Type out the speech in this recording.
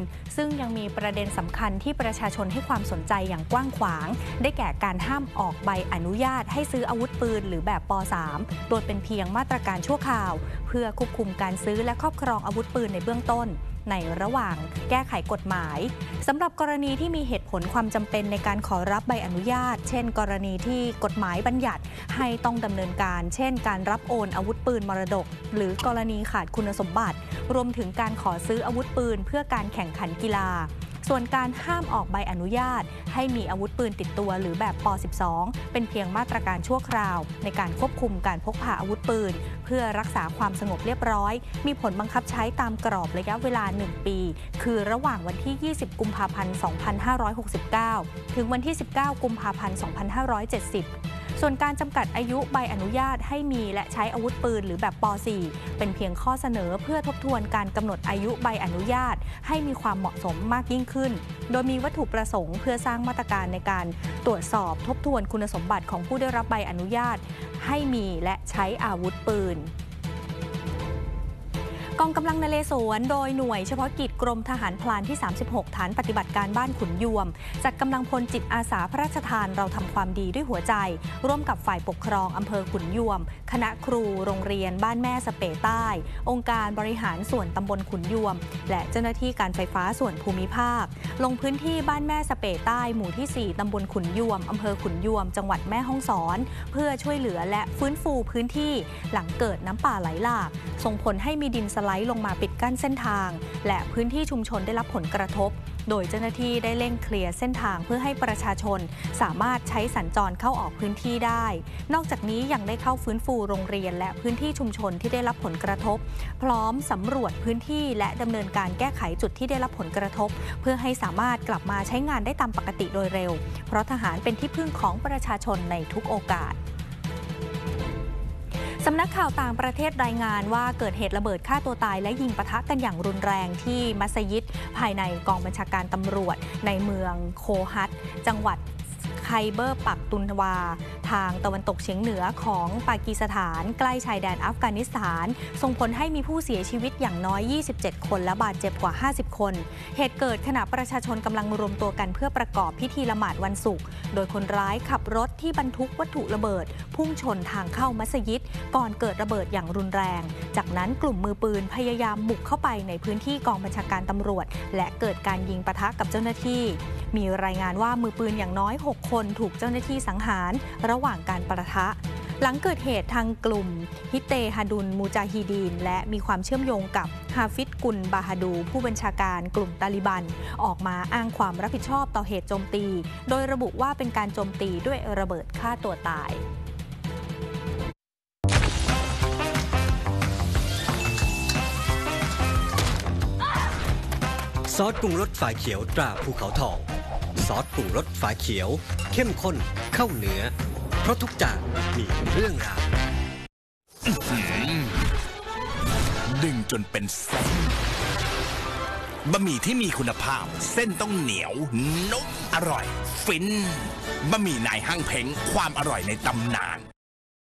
ซึ่งยังมีประเด็นสำคัญที่ประชาชนให้ความสนใจอย่างกว้างขวางได้แก่การห้ามออกใบอนุญาตให้ซื้ออาวุธปืนหรือแบบป.3 โดยเป็นเพียงมาตรการชั่วคราวเพื่อควบคุมการซื้อและครอบครองอาวุธปืนในเบื้องต้นในระหว่างแก้ไขกฎหมายสำหรับกรณีที่มีเหตุผลความจำเป็นในการขอรับใบอนุญาตเช่นกรณีที่กฎหมายบัญญัติให้ต้องดำเนินการเช่นการรับโอนอาวุธปืนมรดกหรือกรณีขาดคุณสมบัติรวมถึงการขอซื้ออาวุธปืนเพื่อการแข่งขันกีฬาส่วนการห้ามออกใบอนุญาตให้มีอาวุธปืนติดตัวหรือแบบป.12 เป็นเพียงมาตรการชั่วคราวในการควบคุมการพกพาอาวุธปืนเพื่อรักษาความสงบเรียบร้อยมีผลบังคับใช้ตามกรอบระยะเวลา1ปีคือระหว่างวันที่20กุมภาพันธ์2569ถึงวันที่19กุมภาพันธ์2570ส่วนการจำกัดอายุใบอนุญาตให้มีและใช้อาวุธปืนหรือแบบป.4 เป็นเพียงข้อเสนอเพื่อทบทวนการกำหนดอายุใบอนุญาตให้มีความเหมาะสมมากยิ่งขึ้นโดยมีวัตถุประสงค์เพื่อสร้างมาตรการในการตรวจสอบทบทวนคุณสมบัติของผู้ได้รับใบอนุญาตให้มีและใช้อาวุธปืนกองกำลังนเรศวรโดยหน่วยเฉพาะกิจกรมทหารพลานที่36ฐานปฏิบัติการบ้านขุนยวมจัดกำลังพลจิตอาสาพระราชทานเราทำความดีด้วยหัวใจร่วมกับฝ่ายปกครองอำเภอขุนยวมคณะครูโรงเรียนบ้านแม่สเปใต้องค์การบริหารส่วนตำบลขุนยวมและเจ้าหน้าที่การไฟฟ้าส่วนภูมิภาคลงพื้นที่บ้านแม่สเปใต้หมู่ที่4ตำบลขุนยวมอำเภอขุนยวมจังหวัดแม่ฮ่องสอนเพื่อช่วยเหลือและฟื้นฟูพื้นที่หลังเกิดน้ำป่าไหลหลากส่งผลให้มีดินสไลด์ลงมาปิดกั้นเส้นทางและพื้นที่ชุมชนได้รับผลกระทบโดยเจ้าหน้าที่ได้เร่งเคลียร์เส้นทางเพื่อให้ประชาชนสามารถใช้สัญจรเข้าออกพื้นที่ได้นอกจากนี้ยังได้เข้าฟื้นฟูโรงเรียนและพื้นที่ชุมชนที่ได้รับผลกระทบพร้อมสำรวจพื้นที่และดำเนินการแก้ไขจุดที่ได้รับผลกระทบเพื่อให้สามารถกลับมาใช้งานได้ตามปกติโดยเร็วเพราะทหารเป็นที่พึ่งของประชาชนในทุกโอกาสสำนักข่าวต่างประเทศรายงานว่าเกิดเหตุระเบิดฆ่าตัวตายและยิงปะทะกันอย่างรุนแรงที่มัสยิดภายในกองบัญชาการตำรวจในเมืองโคฮัตจังหวัดไคเบอร์ปักตุนวาทางตะวันตกเฉียงเหนือของปากีสถานใกล้ชายแดนอัฟกานิสถานส่งผลให้มีผู้เสียชีวิตอย่างน้อย27คนและบาดเจ็บกว่า50คนเหตุเกิดขณะประชาชนกำลังรวมตัวกันเพื่อประกอบพิธีละหมาดวันศุกร์โดยคนร้ายขับรถที่บรรทุกวัตถุระเบิดพุ่งชนทางเข้ามัสยิดก่อนเกิดระเบิดอย่างรุนแรงจากนั้นกลุ่มมือปืนพยายามบุกเข้าไปในพื้นที่กองบัญชาการตำรวจและเกิดการยิงปะทะกับเจ้าหน้าที่มีรายงานว่ามือปืนอย่างน้อย6คนถูกเจ้าหน้าที่สังหารระหว่างการปะทะหลังเกิดเหตุทางกลุ่มฮิเตฮาดุลมูจาฮิดีนและมีความเชื่อมโยงกับฮาฟิซกุลบาฮาดูผู้บัญชาการกลุ่มตาลิบันออกมาอ้างความรับผิดชอบต่อเหตุโจมตีโดยระบุว่าเป็นการโจมตีด้วยระเบิดฆ่าตัวตายซอสปรุงรสฝาเขียวตราภูเขาทองซอสปรุงรสฝาเขียวเข้มข้นเข้าเนื้อเพราะทุกจานมีเรื่องราวดึงจนเป็นเส้นบะหมี่ที่มีคุณภาพเส้นต้องเหนียวนุ่มอร่อยฟินบะหมี่นายห้างเพ้งความอร่อยในตำนาน